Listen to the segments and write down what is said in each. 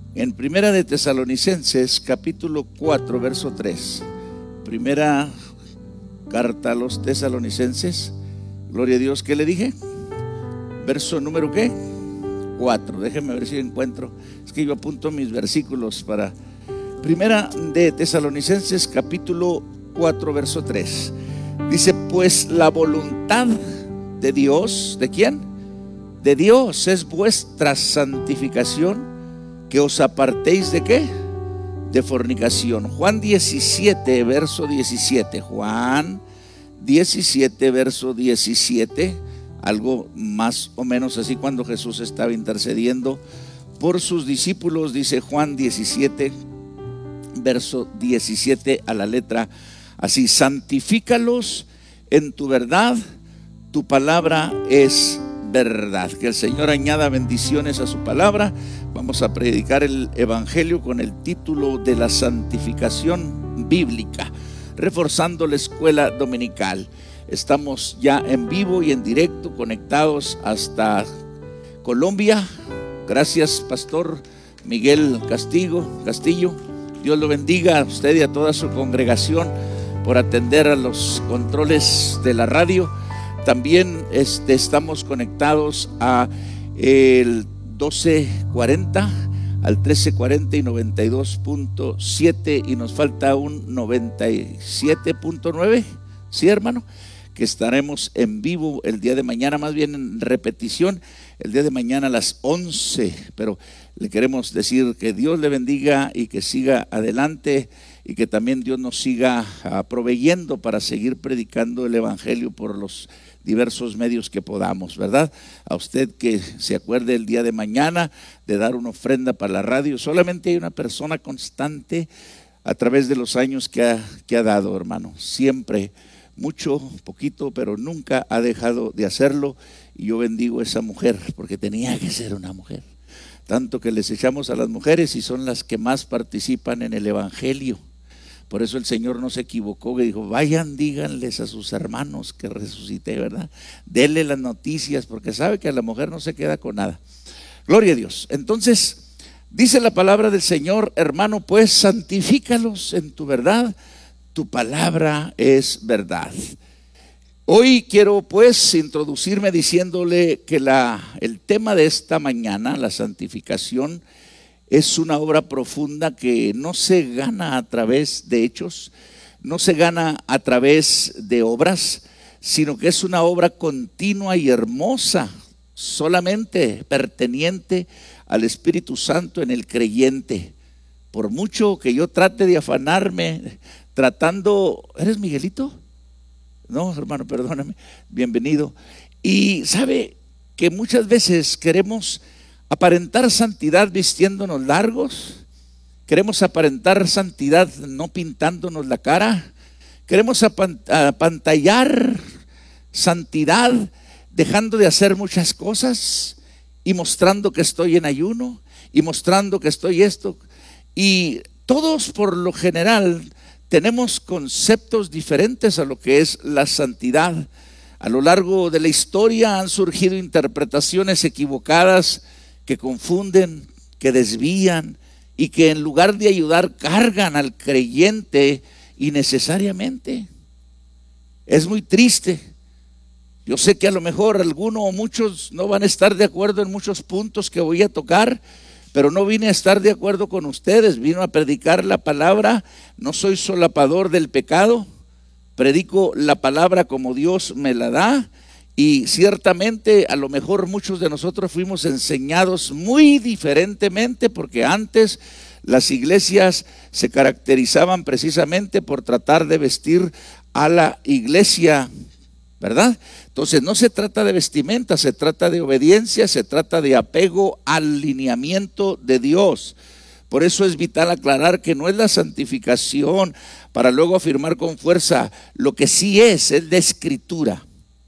En Primera de Tesalonicenses, capítulo 4, verso 3. Primera carta a los Tesalonicenses. Gloria a Dios, ¿qué le dije? Verso número ¿qué? 4. Déjenme ver si encuentro. Es que yo apunto mis versículos para Primera de Tesalonicenses, capítulo 4, verso 3. Dice, pues la voluntad de Dios, ¿de quién? De Dios es vuestra santificación, que os apartéis ¿de qué? De fornicación. Juan 17, verso 17. Juan 17, verso 17. Algo más o menos así cuando Jesús estaba intercediendo por sus discípulos. Dice Juan 17, verso 17 a la letra así: santifícalos en tu verdad, tu palabra es verdad. Que el Señor añada bendiciones a su palabra. Vamos a predicar el evangelio con el título de la santificación bíblica, reforzando la escuela dominical. Estamos ya en vivo y en directo, conectados hasta Colombia. Gracias, Pastor Miguel Castillo. Dios lo bendiga a usted y a toda su congregación por atender a los controles de la radio. También estamos conectados a el 1240, al 1340 y 92.7, y nos falta un 97.9, ¿sí, hermano? Que estaremos en vivo el día de mañana, más bien en repetición, el día de mañana a las 11. Pero le queremos decir que Dios le bendiga y que siga adelante, y que también Dios nos siga proveyendo para seguir predicando el evangelio por los diversos medios que podamos, ¿verdad? A usted que se acuerde el día de mañana de dar una ofrenda para la radio. Solamente hay una persona constante a través de los años que ha dado, hermano. Siempre, mucho, poquito, pero nunca ha dejado de hacerlo. Y yo bendigo a esa mujer, porque tenía que ser una mujer. Tanto que les echamos a las mujeres y son las que más participan en el evangelio. Por eso el Señor no se equivocó, que dijo, vayan, díganles a sus hermanos que resucité, ¿verdad? Denle las noticias, porque sabe que a la mujer no se queda con nada. Gloria a Dios. Entonces, dice la palabra del Señor, hermano, pues santifícalos en tu verdad, tu palabra es verdad. Hoy quiero pues introducirme diciéndole que el tema de esta mañana, la santificación, es una obra profunda que no se gana a través de hechos, no se gana a través de obras, sino que es una obra continua y hermosa, solamente perteniente al Espíritu Santo en el creyente. Por mucho que yo trate de afanarme, tratando, ¿eres Miguelito? No, hermano, perdóname, bienvenido. Y sabe que muchas veces queremos aparentar santidad vistiéndonos largos, queremos aparentar santidad no pintándonos la cara, queremos apantallar santidad dejando de hacer muchas cosas y mostrando que estoy en ayuno y mostrando que estoy esto. Y todos por lo general tenemos conceptos diferentes a lo que es la santidad. A lo largo de la historia han surgido interpretaciones equivocadas que confunden, que desvían y que en lugar de ayudar cargan al creyente innecesariamente. Es muy triste. Yo sé que a lo mejor alguno o muchos no van a estar de acuerdo en muchos puntos que voy a tocar, pero no vine a estar de acuerdo con ustedes, vino a predicar la palabra. No soy solapador del pecado, predico la palabra como Dios me la da. Y ciertamente a lo mejor muchos de nosotros fuimos enseñados muy diferentemente, porque antes las iglesias se caracterizaban precisamente por tratar de vestir a la iglesia, ¿verdad? Entonces no se trata de vestimenta, se trata de obediencia, se trata de apego al lineamiento de Dios. Por eso es vital aclarar que no es la santificación para luego afirmar con fuerza. Lo que sí es la escritura.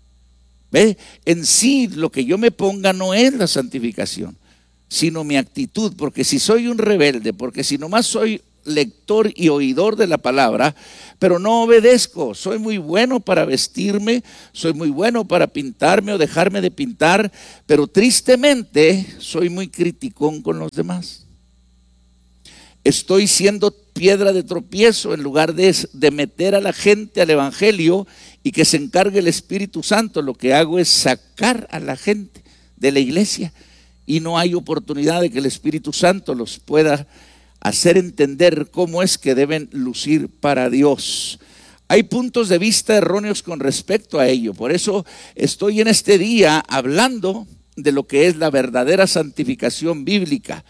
¿Ve? En sí lo que yo me ponga no es la santificación, sino mi actitud. Porque si soy un rebelde, porque si nomás soy lector y oidor de la palabra, pero no obedezco, soy muy bueno para vestirme, soy muy bueno para pintarme o dejarme de pintar, pero tristemente soy muy criticón con los demás. estoy siendo piedra de tropiezo en lugar de meter a la gente al evangelio y que se encargue el Espíritu Santo. Lo que hago es sacar a la gente de la iglesia y no hay oportunidad de que el Espíritu Santo los pueda hacer entender cómo es que deben lucir para Dios. Hay puntos de vista erróneos con respecto a ello. Por eso estoy en este día hablando de lo que es la verdadera santificación bíblica.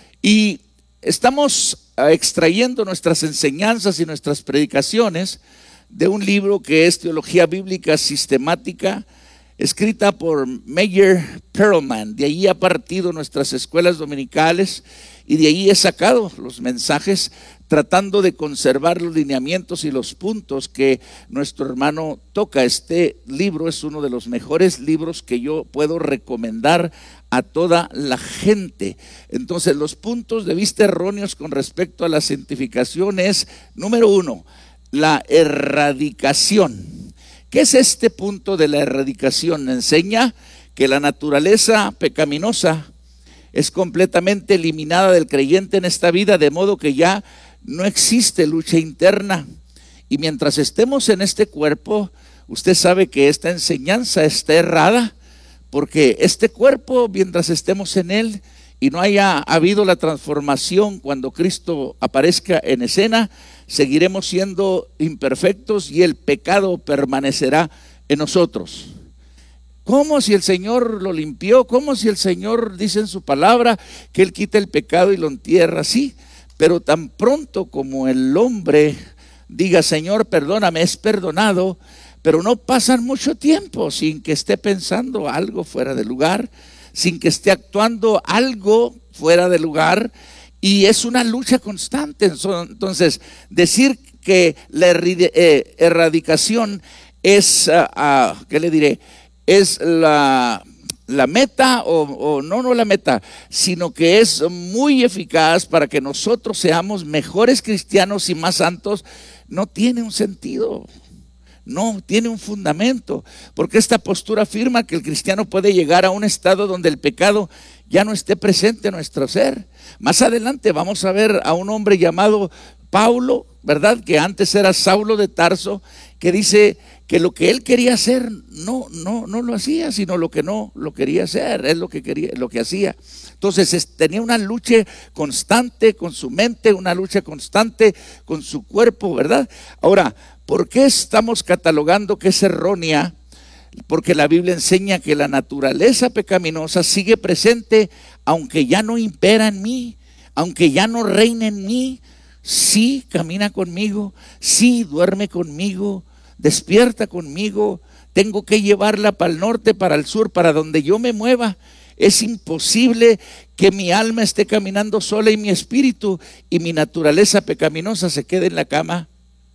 Y estamos extrayendo nuestras enseñanzas y nuestras predicaciones de un libro que es Teología Bíblica Sistemática, escrita por Meyer Perelman. De ahí ha partido nuestras escuelas dominicales y de ahí he sacado los mensajes tratando de conservar los lineamientos y los puntos que nuestro hermano toca. Este libro es uno de los mejores libros que yo puedo recomendar a toda la gente. Entonces, los puntos de vista erróneos con respecto a la santificación es, número 1, la erradicación. ¿Qué es este punto de la erradicación? Enseña que la naturaleza pecaminosa es completamente eliminada del creyente en esta vida, de modo que ya no existe lucha interna. Y mientras estemos en este cuerpo, usted sabe que esta enseñanza está errada, porque este cuerpo, mientras estemos en él y no haya habido la transformación cuando Cristo aparezca en escena, seguiremos siendo imperfectos y el pecado permanecerá en nosotros. ¿Cómo si el Señor lo limpió? ¿Cómo si el Señor dice en su palabra que Él quita el pecado y lo entierra? Sí, pero tan pronto como el hombre diga, Señor, perdóname, es perdonado, pero no pasan mucho tiempo sin que esté pensando algo fuera de lugar, sin que esté actuando algo fuera de lugar, y es una lucha constante. Entonces, decir que la erradicación es, ¿qué le diré? Es la meta, o no la meta, sino que es muy eficaz para que nosotros seamos mejores cristianos y más santos, no tiene un sentido. No tiene un fundamento, porque esta postura afirma que el cristiano puede llegar a un estado donde el pecado ya no esté presente en nuestro ser. Más adelante vamos a ver a un hombre llamado Pablo, ¿verdad? Que antes era Saulo de Tarso, que dice que lo que él quería hacer no lo hacía, sino lo que no lo quería hacer, es lo que quería, lo que hacía. Entonces tenía una lucha constante con su mente, una lucha constante con su cuerpo, ¿verdad? Ahora, ¿por qué estamos catalogando que es errónea? Porque la Biblia enseña que la naturaleza pecaminosa sigue presente, aunque ya no impera en mí, aunque ya no reina en mí. Sí camina conmigo, sí duerme conmigo, despierta conmigo. Tengo que llevarla para el norte, para el sur, para donde yo me mueva. Es imposible que mi alma esté caminando sola y mi espíritu y mi naturaleza pecaminosa se quede en la cama.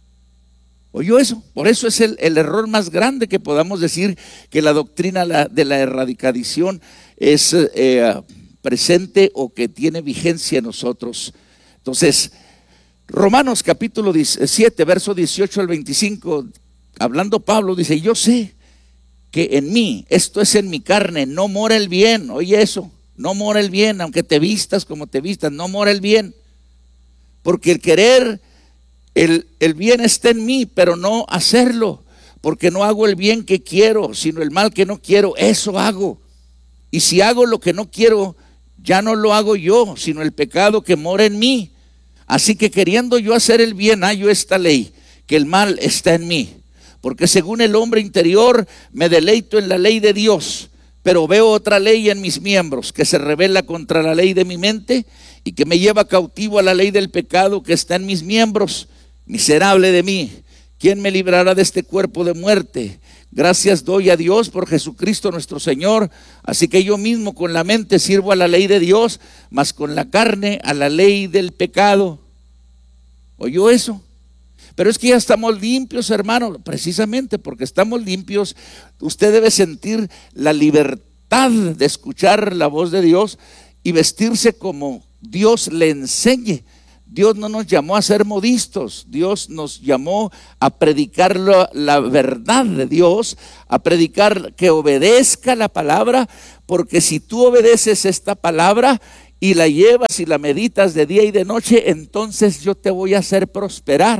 ¿Oyó eso? Por eso es el error más grande que podamos decir que la doctrina de la erradicación es presente o que tiene vigencia en nosotros. Entonces, Romanos capítulo 7, verso 18 al 25, hablando Pablo, dice, yo sé que en mí, esto es en mi carne, no mora el bien. Oye eso, no mora el bien, aunque te vistas como te vistas, no mora el bien. Porque el querer, el bien está en mí, pero no hacerlo. Porque no hago el bien que quiero, sino el mal que no quiero, eso hago. Y si hago lo que no quiero, ya no lo hago yo, sino el pecado que mora en mí. Así que queriendo yo hacer el bien, hallo esta ley, que el mal está en mí. Porque según el hombre interior me deleito en la ley de Dios, pero veo otra ley en mis miembros que se rebela contra la ley de mi mente y que me lleva cautivo a la ley del pecado que está en mis miembros. Miserable de mí, ¿quién me librará de este cuerpo de muerte? Gracias doy a Dios por Jesucristo nuestro Señor. Así que yo mismo con la mente sirvo a la ley de Dios, mas con la carne a la ley del pecado. ¿Oyó eso? Pero es que ya estamos limpios, hermano. Precisamente porque estamos limpios, usted debe sentir la libertad de escuchar la voz de Dios y vestirse como Dios le enseñe. Dios no nos llamó a ser modistos, Dios nos llamó a predicar la verdad de Dios, a predicar que obedezca la palabra, porque si tú obedeces esta palabra y la llevas y la meditas de día y de noche, entonces yo te voy a hacer prosperar.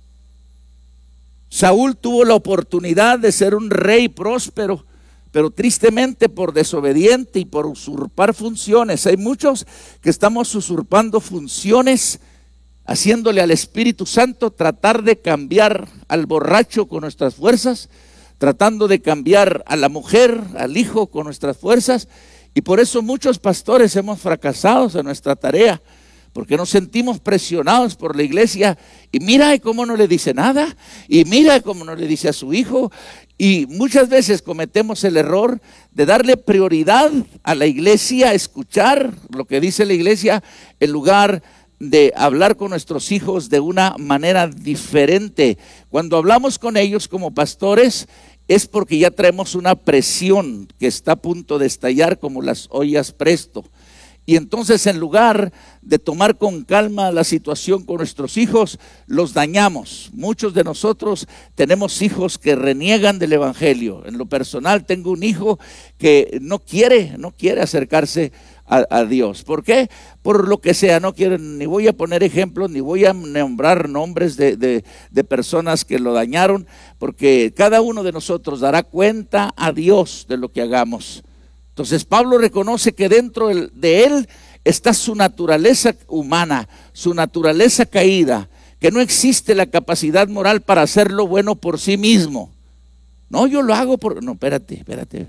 Saúl tuvo la oportunidad de ser un rey próspero, pero tristemente por desobediente y por usurpar funciones. Hay muchos que estamos usurpando funciones, haciéndole al Espíritu Santo tratar de cambiar al borracho con nuestras fuerzas, tratando de cambiar a la mujer, al hijo con nuestras fuerzas. Y por eso muchos pastores hemos fracasado en nuestra tarea, porque nos sentimos presionados por la iglesia. Y mira cómo no le dice nada, y mira cómo no le dice a su hijo. Y muchas veces cometemos el error de darle prioridad a la iglesia, a escuchar lo que dice la iglesia, en lugar de hablar con nuestros hijos de una manera diferente. Cuando hablamos con ellos como pastores, es porque ya traemos una presión que está a punto de estallar como las ollas presto. Y entonces, en lugar de tomar con calma la situación con nuestros hijos, los dañamos. Muchos de nosotros tenemos hijos que reniegan del evangelio. En lo personal, tengo un hijo que no quiere acercarse a Dios. ¿Por qué? Por lo que sea. No quiero, ni voy a poner ejemplos, ni voy a nombrar nombres de personas que lo dañaron, porque cada uno de nosotros dará cuenta a Dios de lo que hagamos. Entonces Pablo reconoce que dentro de él está su naturaleza humana, su naturaleza caída, que no existe la capacidad moral para hacer lo bueno por sí mismo. No, yo lo hago por... No, espérate.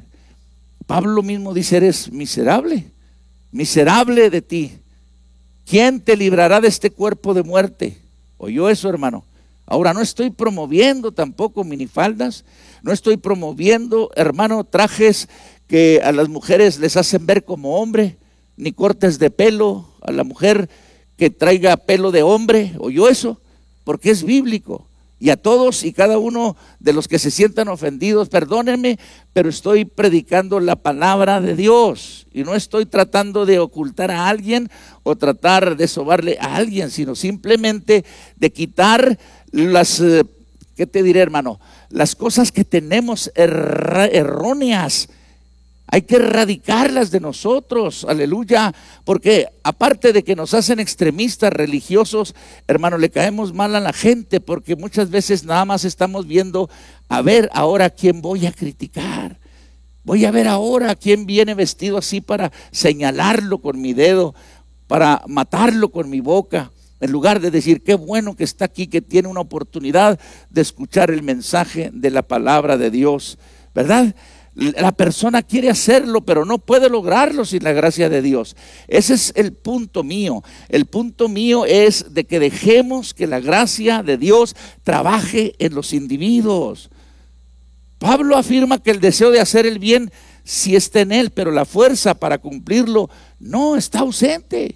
Pablo mismo dice, eres miserable de ti. ¿Quién te librará de este cuerpo de muerte? ¿Oyó eso, hermano? Ahora, no estoy promoviendo tampoco minifaldas, no estoy promoviendo, hermano, trajes que a las mujeres les hacen ver como hombre, ni cortes de pelo a la mujer que traiga pelo de hombre. ¿Oyó eso? Porque es bíblico. Y a todos y cada uno de los que se sientan ofendidos, perdónenme, pero estoy predicando la palabra de Dios y no estoy tratando de ocultar a alguien o tratar de sobarle a alguien, sino simplemente de quitar las, ¿qué te diré, hermano? Las cosas que tenemos erróneas. Hay que erradicarlas de nosotros, aleluya, porque aparte de que nos hacen extremistas religiosos, hermano, le caemos mal a la gente, porque muchas veces nada más estamos viendo, a ver ahora quién voy a criticar, voy a ver ahora quién viene vestido así para señalarlo con mi dedo, para matarlo con mi boca, en lugar de decir qué bueno que está aquí, que tiene una oportunidad de escuchar el mensaje de la palabra de Dios, ¿verdad? La persona quiere hacerlo, pero no puede lograrlo sin la gracia de Dios. Ese es el punto mío. El punto mío es de que dejemos que la gracia de Dios trabaje en los individuos. Pablo afirma que el deseo de hacer el bien sí está en él, pero la fuerza para cumplirlo no, está ausente.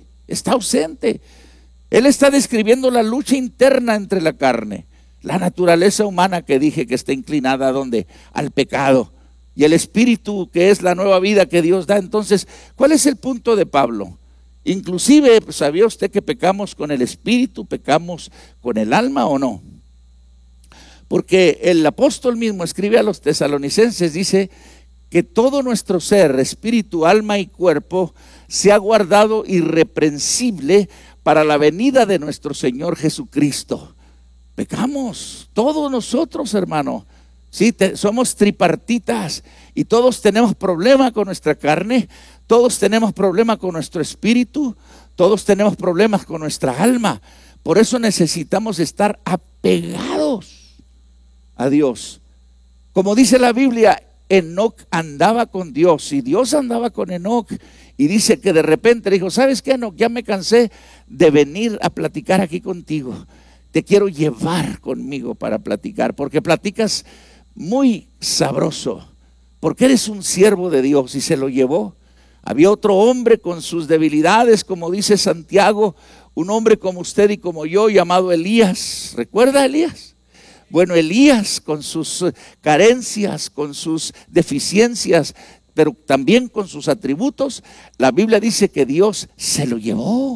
Él está describiendo la lucha interna entre la carne, la naturaleza humana que dije que está inclinada ¿a dónde? Al pecado. Y el espíritu, que es la nueva vida que Dios da. Entonces, ¿cuál es el punto de Pablo? Inclusive, ¿sabía usted que pecamos con el espíritu, pecamos con el alma o no? Porque el apóstol mismo escribe a los tesalonicenses, dice que todo nuestro ser, espíritu, alma y cuerpo, se ha guardado irreprensible para la venida de nuestro Señor Jesucristo. Pecamos, todos nosotros, hermano. Sí, somos tripartitas y todos tenemos problema con nuestra carne, todos tenemos problema con nuestro espíritu, todos tenemos problemas con nuestra alma. Por eso necesitamos estar apegados a Dios. Como dice la Biblia, Enoc andaba con Dios y Dios andaba con Enoc. Y dice que de repente le dijo, ¿sabes qué, Enoc? Ya me cansé de venir a platicar aquí contigo. Te quiero llevar conmigo para platicar, porque platicas muy sabroso, porque eres un siervo de Dios. Y se lo llevó. Había otro hombre con sus debilidades, como dice Santiago, un hombre como usted y como yo, llamado Elías. ¿Recuerda a Elías? Bueno, Elías con sus carencias, con sus deficiencias, pero también con sus atributos, la Biblia dice que Dios se lo llevó.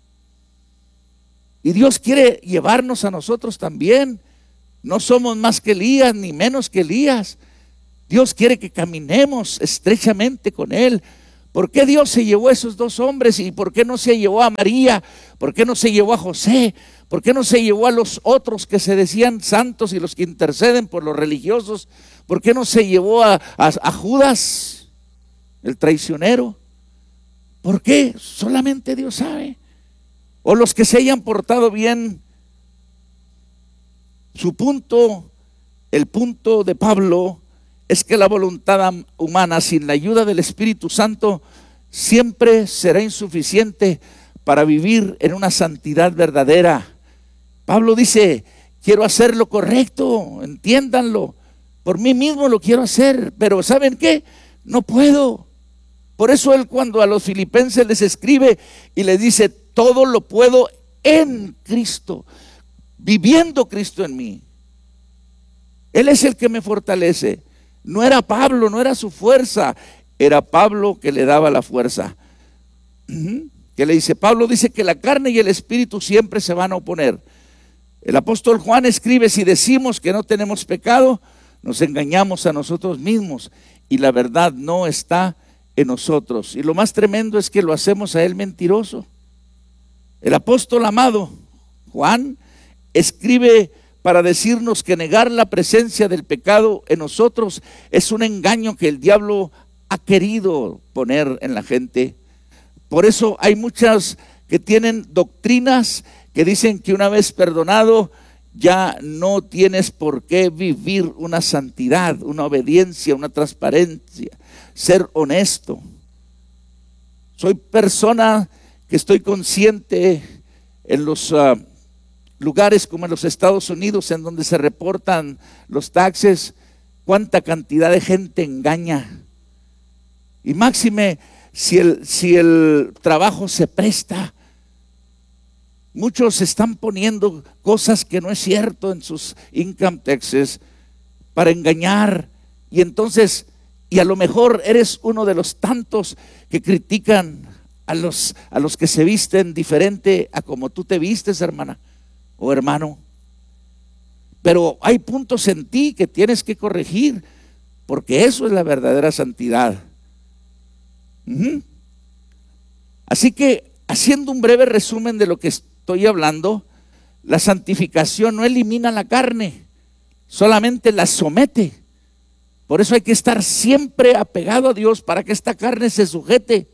Y Dios quiere llevarnos a nosotros también. No somos más que Elías, ni menos que Elías. Dios quiere que caminemos estrechamente con Él, ¿Por qué Dios se llevó a esos dos hombres? ¿Y por qué no se llevó a María? ¿Por qué no se llevó a José? ¿Por qué no se llevó a los otros que se decían santos y los que interceden por los religiosos? ¿Por qué no se llevó a Judas, el traicionero? ¿Por qué? Solamente Dios sabe. O los que se hayan portado bien. El punto de Pablo es que la voluntad humana sin la ayuda del Espíritu Santo siempre será insuficiente para vivir en una santidad verdadera. Pablo dice, quiero hacer lo correcto, entiéndanlo, por mí mismo lo quiero hacer, pero ¿saben qué? No puedo. Por eso él, cuando a los filipenses les escribe y les dice, todo lo puedo en Cristo, viviendo Cristo en mí. Él es el que me fortalece. No era Pablo, no era su fuerza, era Pablo que le daba la fuerza. ¿Qué le dice? Pablo dice que la carne y el espíritu siempre se van a oponer. El apóstol Juan escribe, si decimos que no tenemos pecado, nos engañamos a nosotros mismos y la verdad no está en nosotros. Y lo más tremendo es que lo hacemos a él mentiroso. El apóstol amado Juan escribe para decirnos que negar la presencia del pecado en nosotros es un engaño que el diablo ha querido poner en la gente. Por eso hay muchas que tienen doctrinas que dicen que una vez perdonado ya no tienes por qué vivir una santidad, una obediencia, una transparencia, ser honesto. Soy persona que estoy consciente en los lugares como en los Estados Unidos, en donde se reportan los taxes, cuánta cantidad de gente engaña. Y máxime, si el trabajo se presta, muchos están poniendo cosas que no es cierto en sus income taxes para engañar. Y entonces, y a lo mejor eres uno de los tantos que critican a los que se visten diferente a como tú te vistes, hermana o hermano. Pero hay puntos en ti que tienes que corregir, porque eso es la verdadera santidad. Así que, haciendo un breve resumen de lo que estoy hablando, la santificación no elimina la carne, solamente la somete. Por eso hay que estar siempre apegado a Dios para que esta carne se sujete.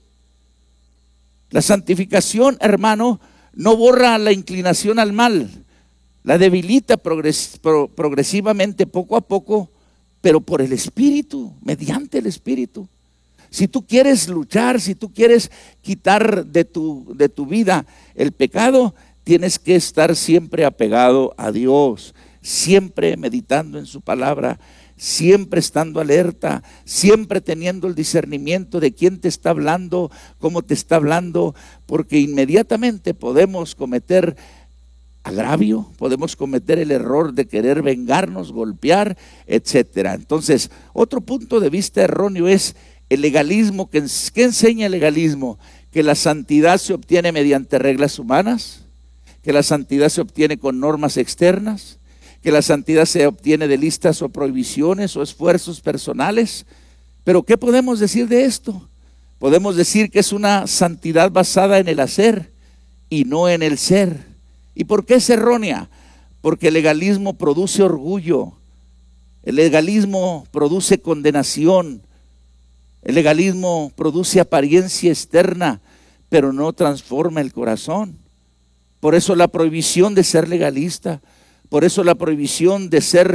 La santificación, hermano, no borra la inclinación al mal, la debilita progresivamente, poco a poco, pero por el Espíritu, mediante el Espíritu. Si tú quieres luchar, si tú quieres quitar de tu vida el pecado, tienes que estar siempre apegado a Dios, siempre meditando en su palabra, siempre estando alerta, siempre teniendo el discernimiento de quién te está hablando, cómo te está hablando, porque inmediatamente podemos cometer agravio, podemos cometer el error de querer vengarnos, golpear, etcétera. Entonces, otro punto de vista erróneo es el legalismo. ¿Qué enseña el legalismo? Que la santidad se obtiene mediante reglas humanas, que la santidad se obtiene con normas externas, que la santidad se obtiene de listas o prohibiciones o esfuerzos personales. Pero ¿qué podemos decir de esto? Podemos decir que es una santidad basada en el hacer y no en el ser. ¿Y por qué es errónea? Porque el legalismo produce orgullo, el legalismo produce condenación, el legalismo produce apariencia externa, pero no transforma el corazón. Por eso la prohibición de ser legalista, por eso la prohibición de ser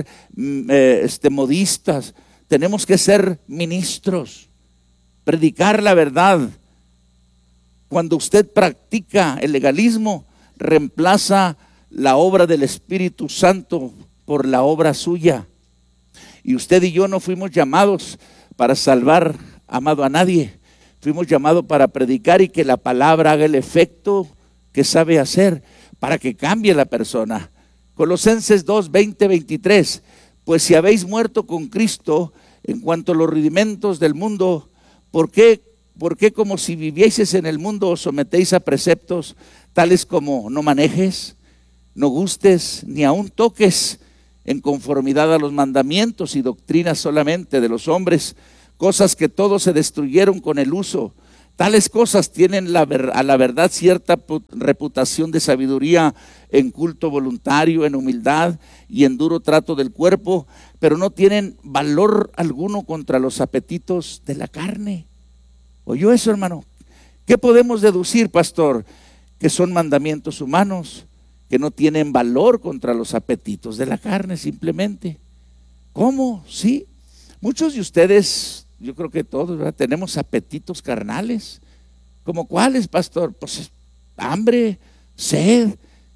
modistas. Tenemos que ser ministros, predicar la verdad. Cuando usted practica el legalismo, reemplaza la obra del Espíritu Santo por la obra suya. Y usted y yo no fuimos llamados para salvar, amado, a nadie. Fuimos llamados para predicar y que la palabra haga el efecto que sabe hacer, para que cambie la persona. Colosenses 2, 20, 23. Pues si habéis muerto con Cristo en cuanto a los rudimentos del mundo, ¿por qué como si vivieseis en el mundo os sometéis a preceptos tales como no manejes, no gustes, ni aun toques, en conformidad a los mandamientos y doctrinas solamente de los hombres, cosas que todos se destruyeron con el uso, Tales cosas tienen a la verdad cierta reputación de sabiduría en culto voluntario, en humildad y en duro trato del cuerpo, pero no tienen valor alguno contra los apetitos de la carne. ¿Oyó eso, hermano? ¿Qué podemos deducir, pastor? Que son mandamientos humanos, que no tienen valor contra los apetitos de la carne, simplemente. ¿Cómo? Sí. Muchos de ustedes, yo creo que todos, ¿verdad?, tenemos apetitos carnales. ¿Cómo cuáles, pastor? Pues hambre, sed.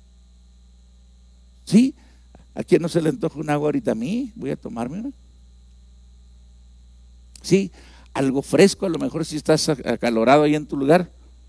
¿Sí? ¿A quién no se le antoja un agua ahorita? A mí, voy a tomarme una. Sí, algo fresco, a lo mejor si estás acalorado ahí en tu lugar.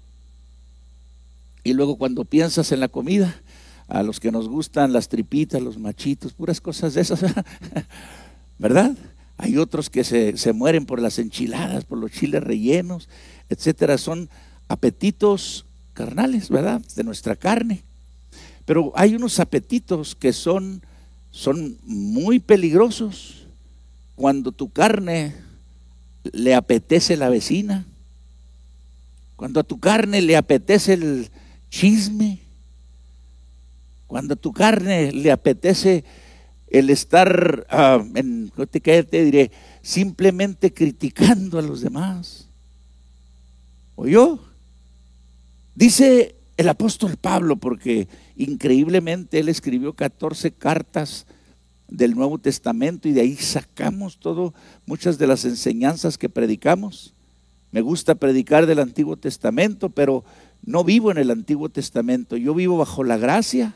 Y luego cuando piensas en la comida, a los que nos gustan las tripitas, los machitos, puras cosas de esas, ¿verdad? Hay otros que se mueren por las enchiladas, por los chiles rellenos, etcétera. Son apetitos carnales, ¿verdad?, de nuestra carne. Pero hay unos apetitos que son muy peligrosos. Cuando tu carne le apetece la vecina, cuando a tu carne le apetece el chisme, cuando a tu carne le apetece el estar, ¿qué te diré?, simplemente criticando a los demás. ¿Oyó? Dice el apóstol Pablo, porque increíblemente él escribió 14 cartas del Nuevo Testamento y de ahí sacamos muchas de las enseñanzas que predicamos. Me gusta predicar del Antiguo Testamento, pero no vivo en el Antiguo Testamento, yo vivo bajo la gracia,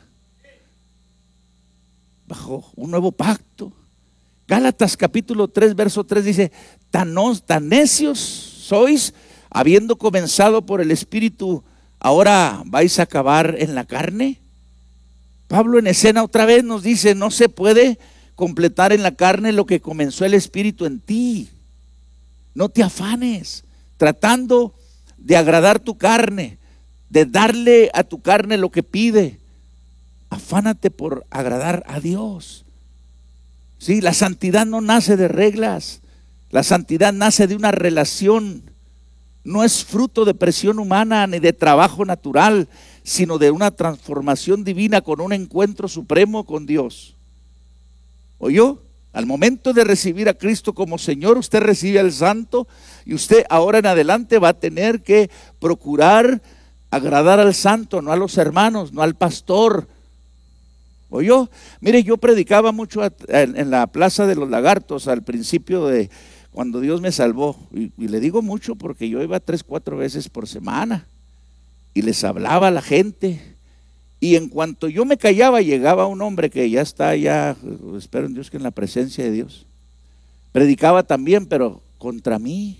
bajo un nuevo pacto. Gálatas capítulo 3 verso 3 dice: tan necios sois, habiendo comenzado por el Espíritu, ahora vais a acabar en la carne. Pablo en escena otra vez nos dice: no se puede completar en la carne lo que comenzó el Espíritu en ti. No te afanes tratando de agradar tu carne, de darle a tu carne lo que pide. Afánate por agradar a Dios. Sí, la santidad no nace de reglas, la santidad nace de una relación. No es fruto de presión humana ni de trabajo natural, sino de una transformación divina con un encuentro supremo con Dios. ¿Oyó? Al momento de recibir a Cristo como Señor, usted recibe al Santo y usted ahora en adelante va a tener que procurar agradar al Santo, no a los hermanos, no al pastor. ¿Oyó? Mire, yo predicaba mucho en la Plaza de los Lagartos al principio de cuando Dios me salvó, y le digo mucho porque yo iba 3-4 veces por semana y les hablaba a la gente, y en cuanto yo me callaba llegaba un hombre que ya está allá, espero en Dios que en la presencia de Dios, predicaba también pero contra mí.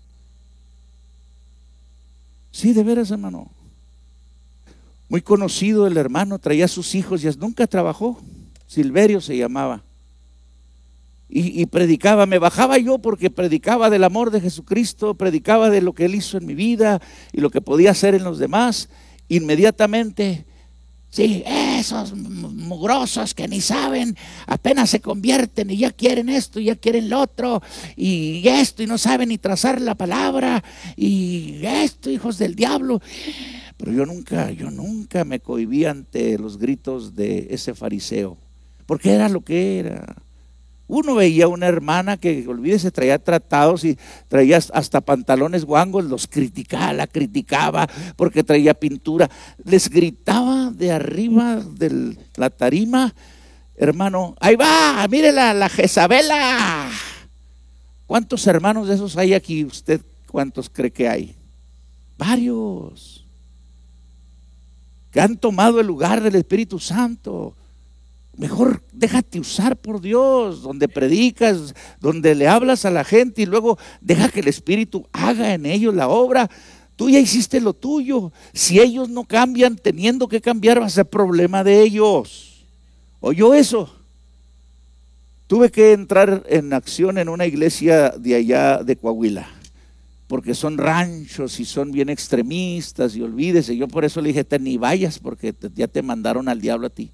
Sí, de veras, hermano. Muy conocido el hermano, traía a sus hijos, ya nunca trabajó, Silverio se llamaba. Y predicaba, me bajaba yo porque predicaba del amor de Jesucristo, predicaba de lo que Él hizo en mi vida y lo que podía hacer en los demás. Inmediatamente, sí, esos mugrosos que ni saben, apenas se convierten y ya quieren esto y ya quieren lo otro y esto y no saben ni trazar la palabra y esto, hijos del diablo. Pero yo nunca me cohibí ante los gritos de ese fariseo, porque era lo que era. Uno veía una hermana que, olvídese, traía tratados y traía hasta pantalones guangos, la criticaba porque traía pintura, les gritaba de arriba de la tarima: hermano, ahí va, mire la Jezabela. ¿Cuántos hermanos de esos hay aquí? ¿Usted cuántos cree que hay? Varios que han tomado el lugar del Espíritu Santo. Mejor déjate usar por Dios, donde predicas, donde le hablas a la gente y luego deja que el Espíritu haga en ellos la obra. Tú ya hiciste lo tuyo. Si ellos no cambian, teniendo que cambiar va a ser problema de ellos. ¿Oyó eso? Tuve que entrar en acción en una iglesia de allá de Coahuila, porque son ranchos y son bien extremistas y olvídese. Yo por eso le dije: ni vayas porque ya te mandaron al diablo a ti.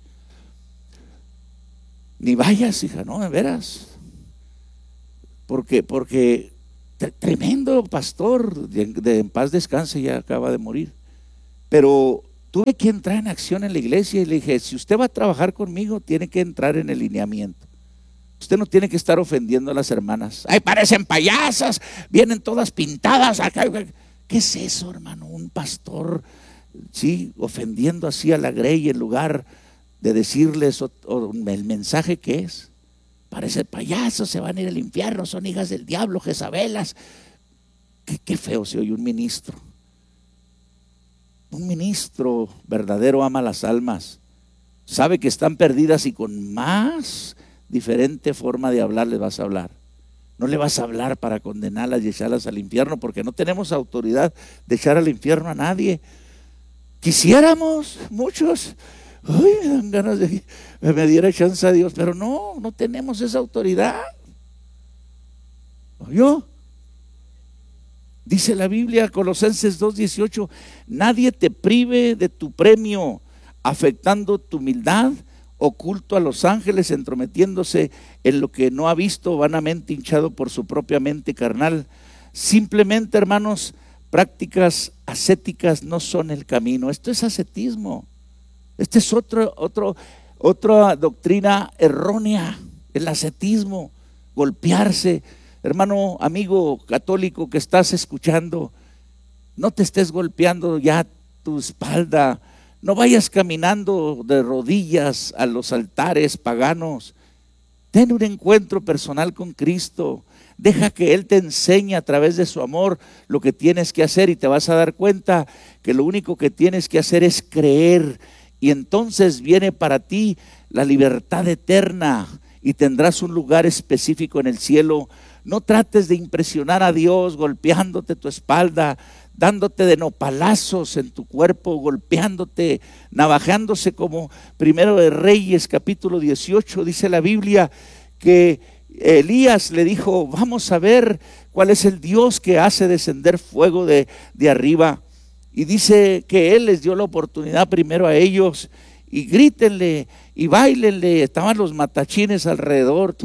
Ni vayas, hija, no, de veras. Porque Tremendo pastor, en paz descanse, ya acaba de morir. Pero tuve que entrar en acción en la iglesia y le dije, si usted va a trabajar conmigo, tiene que entrar en el lineamiento. Usted no tiene que estar ofendiendo a las hermanas. Ay, parecen payasas, vienen todas pintadas acá. ¿Qué es eso, hermano? Un pastor, sí, ofendiendo así a la grey en lugar de decirles el mensaje que es. Parecen payasos, se van a ir al infierno, son hijas del diablo, Jezabelas. Qué feo se oye un ministro. Un ministro verdadero ama las almas. Sabe que están perdidas y con más diferente forma de hablar les vas a hablar. No le vas a hablar para condenarlas y echarlas al infierno, porque no tenemos autoridad de echar al infierno a nadie. Quisiéramos, muchos, me dan ganas de que me diera chance a Dios, pero no tenemos esa autoridad. ¿Oyó? Dice la Biblia, Colosenses 2:18, nadie te prive de tu premio, afectando tu humildad, oculto a los ángeles, entrometiéndose en lo que no ha visto, vanamente hinchado por su propia mente carnal. Simplemente, hermanos, prácticas ascéticas no son el camino. Esto es ascetismo. Esta es otra doctrina errónea, el ascetismo, golpearse. Hermano, amigo católico que estás escuchando, no te estés golpeando ya tu espalda. No vayas caminando de rodillas a los altares paganos. Ten un encuentro personal con Cristo. Deja que Él te enseñe a través de su amor lo que tienes que hacer, y te vas a dar cuenta que lo único que tienes que hacer es creer, y entonces viene para ti la libertad eterna y tendrás un lugar específico en el cielo. No trates de impresionar a Dios golpeándote tu espalda, dándote de nopalazos en tu cuerpo, golpeándote, navajándose, como Primero de Reyes capítulo 18 dice la Biblia que Elías le dijo, vamos a ver cuál es el Dios que hace descender fuego de arriba. Y dice que Él les dio la oportunidad primero a ellos, y grítenle y bailenle. Estaban los matachines alrededor,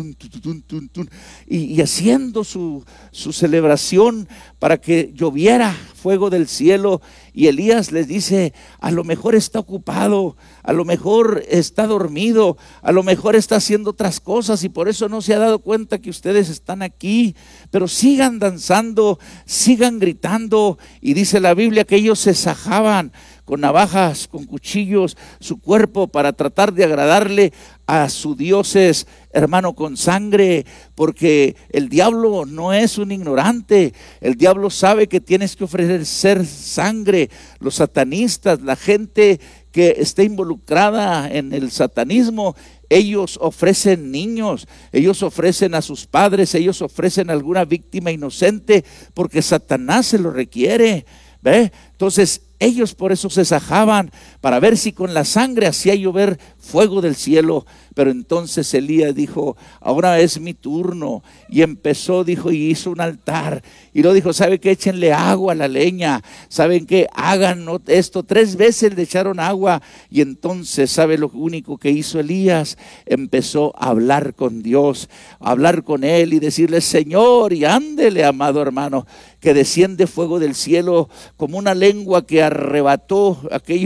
y haciendo su celebración para que lloviera fuego del cielo. Y Elías les dice, a lo mejor está ocupado, a lo mejor está dormido, a lo mejor está haciendo otras cosas y por eso no se ha dado cuenta que ustedes están aquí, pero sigan danzando, sigan gritando. Y dice la Biblia que ellos se sajaban con navajas, con cuchillos, su cuerpo para tratar de agradarle a sus dioses, hermano, con sangre, porque el diablo no es un ignorante. El diablo sabe que tienes que ofrecer sangre. Los satanistas, la gente que está involucrada en el satanismo, ellos ofrecen niños, ellos ofrecen a sus padres, ellos ofrecen a alguna víctima inocente, porque Satanás se lo requiere. ¿Ve? Entonces ellos por eso se sajaban, para ver si con la sangre hacía llover fuego del cielo. Pero entonces Elías dijo, ahora es mi turno. Y empezó, dijo, y hizo un altar. Y luego dijo, ¿sabe qué? Échenle agua a la leña. ¿Saben qué? Hagan esto. 3 veces le echaron agua. Y entonces, ¿sabe lo único que hizo Elías? Empezó a hablar con Dios, a hablar con Él y decirle, Señor, y ándele, amado hermano, que desciende fuego del cielo como una lengua que arrebató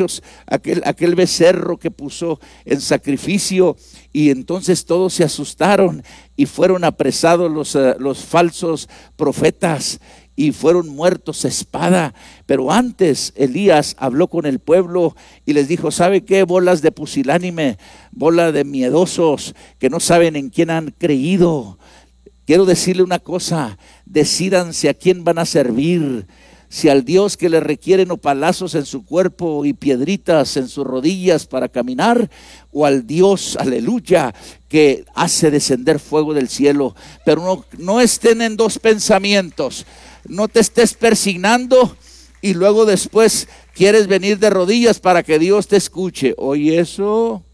aquel becerro que puso en sacrificio. Y entonces todos se asustaron y fueron apresados los falsos profetas y fueron muertos a espada. Pero antes Elías habló con el pueblo y les dijo, ¿sabe qué? Bolas de pusilánime, bola de miedosos que no saben en quién han creído. Quiero decirle una cosa, decídanse a quién van a servir. Si al Dios que le requieren nopalazos en su cuerpo y piedritas en sus rodillas para caminar, o al Dios, aleluya, que hace descender fuego del cielo. Pero no estén en dos pensamientos. No te estés persignando y luego después quieres venir de rodillas para que Dios te escuche. Oye, eso.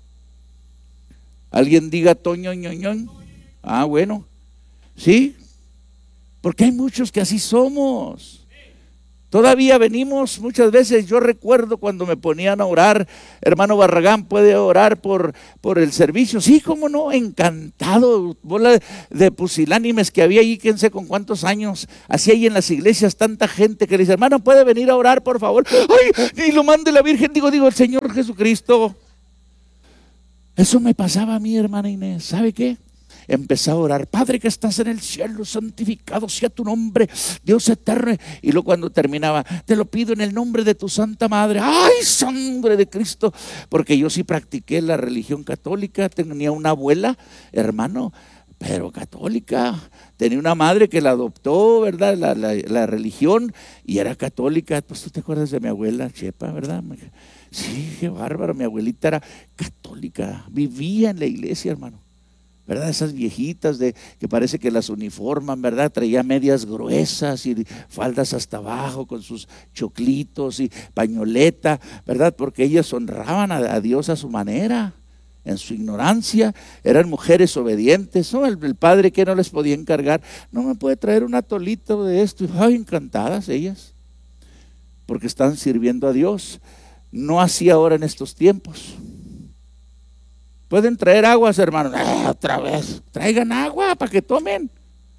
¿Alguien diga toño, ñoñón? Ah, bueno. Sí, porque hay muchos que así somos. Todavía venimos muchas veces. Yo recuerdo cuando me ponían a orar, hermano Barragán, ¿puede orar por el servicio? Sí, cómo no, encantado. Bola de pusilánimes que había allí, quién sé con cuántos años. Así hay en las iglesias tanta gente que le dice, hermano, ¿puede venir a orar, por favor? Ay, y lo mande la Virgen, digo, el Señor Jesucristo. Eso me pasaba a mí, hermana Inés. ¿Sabe qué? Empecé a orar, Padre que estás en el cielo, santificado sea tu nombre, Dios eterno. Y luego cuando terminaba, te lo pido en el nombre de tu Santa Madre. ¡Ay, sangre de Cristo! Porque yo sí practiqué la religión católica. Tenía una abuela, hermano, pero católica. Tenía una madre que la adoptó, ¿verdad? La religión, y era católica. Pues tú te acuerdas de mi abuela Chepa, ¿verdad? Sí, qué bárbaro. Mi abuelita era católica, vivía en la iglesia, hermano. ¿Verdad? Esas viejitas que parece que las uniforman, ¿verdad? Traía medias gruesas y faldas hasta abajo con sus choclitos y pañoleta, ¿verdad? Porque ellas honraban a Dios a su manera, en su ignorancia. Eran mujeres obedientes, ¿no? El padre que no les podía encargar, no me puede traer un atolito de esto. Y ay, encantadas ellas, porque están sirviendo a Dios. No así ahora en estos tiempos. Pueden traer aguas, hermanos. Otra vez, traigan agua para que tomen.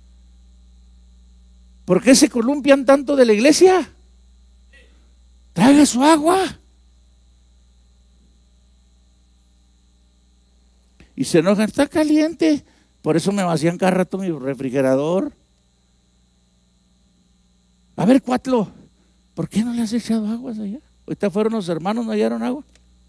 ¿Por qué se columpian tanto de la iglesia? Traiga su agua. Y se enojan, está caliente. Por eso me vacían cada rato mi refrigerador. A ver, Cuatlo, ¿por qué no le has echado aguas allá? Ahorita fueron los hermanos, no hallaron agua.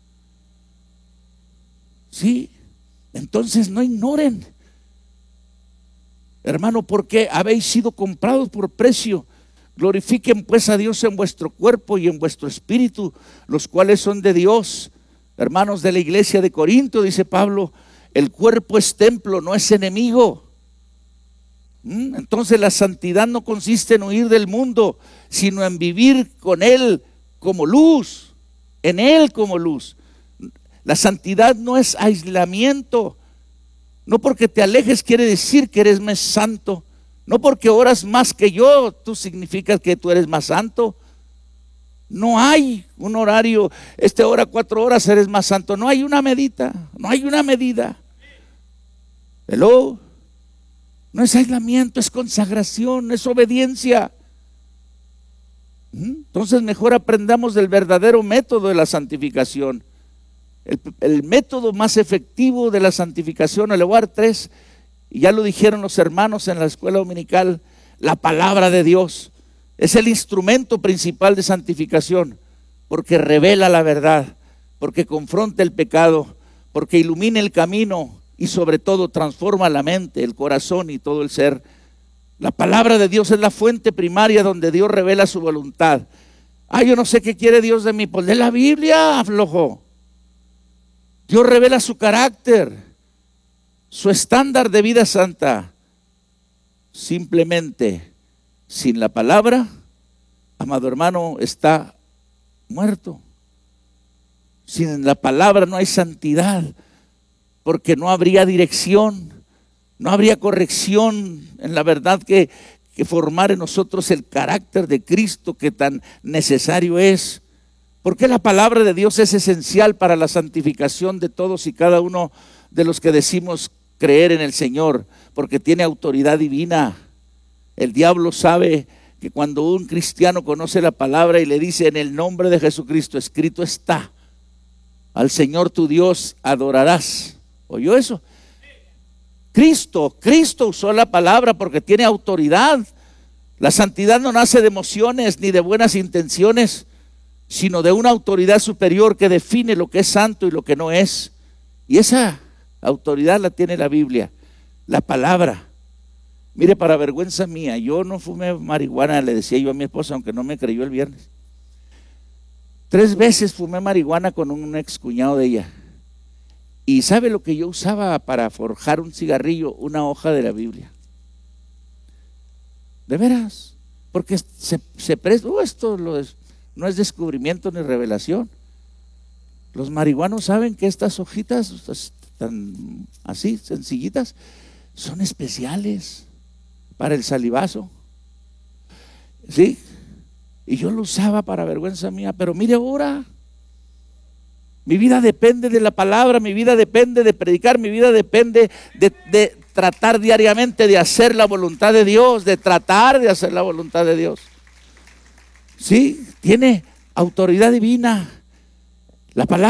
Sí, entonces no ignoren, hermano, porque habéis sido comprados por precio. Glorifiquen pues a Dios en vuestro cuerpo y en vuestro espíritu, los cuales son de Dios. Hermanos de la iglesia de Corinto, dice Pablo, el cuerpo es templo, no es enemigo. Entonces la santidad no consiste en huir del mundo, sino en vivir con Él como luz, en Él como luz. La santidad no es aislamiento. No porque te alejes quiere decir que eres más santo. No porque oras más que yo, tú significas que tú eres más santo. No hay un horario, ora 4 horas, eres más santo. No hay una medida, no hay una medida. Hello. No es aislamiento, es consagración, es obediencia. Entonces mejor aprendamos del verdadero método de la santificación. El método más efectivo de la santificación, le voy a dar 3, y ya lo dijeron los hermanos en la escuela dominical, la palabra de Dios es el instrumento principal de santificación, porque revela la verdad, porque confronta el pecado, porque ilumina el camino y sobre todo transforma la mente, el corazón y todo el ser. La palabra de Dios es la fuente primaria donde Dios revela su voluntad. Yo no sé qué quiere Dios de mí, pues lee la Biblia, flojo. Dios revela su carácter, su estándar de vida santa. Simplemente, sin la palabra, amado hermano, está muerto. Sin la palabra no hay santidad, porque no habría dirección, no habría corrección en la verdad que formar en nosotros el carácter de Cristo que tan necesario es. Porque la palabra de Dios es esencial para la santificación de todos y cada uno de los que decimos creer en el Señor, porque tiene autoridad divina. El diablo sabe que cuando un cristiano conoce la palabra y le dice en el nombre de Jesucristo, escrito está, al Señor tu Dios adorarás. ¿Oyó eso? Cristo usó la palabra porque tiene autoridad. La santidad no nace de emociones ni de buenas intenciones, sino de una autoridad superior que define lo que es santo y lo que no es. Y esa autoridad la tiene la Biblia, la palabra. Mire, para vergüenza mía, yo no fumé marihuana, le decía yo a mi esposa, aunque no me creyó el viernes. 3 veces fumé marihuana con un ex cuñado de ella. Y ¿sabe lo que yo usaba para forjar un cigarrillo? Una hoja de la Biblia. De veras, porque se presta, esto no es descubrimiento ni revelación. Los marihuanos saben que estas hojitas tan así, sencillitas, son especiales para el salivazo. ¿Sí? y yo lo usaba para vergüenza mía, pero mire ahora, mi vida depende de la palabra, mi vida depende de predicar, mi vida depende de tratar diariamente de hacer la voluntad de Dios, de tratar de hacer la voluntad de Dios. Sí, tiene autoridad divina. La palabra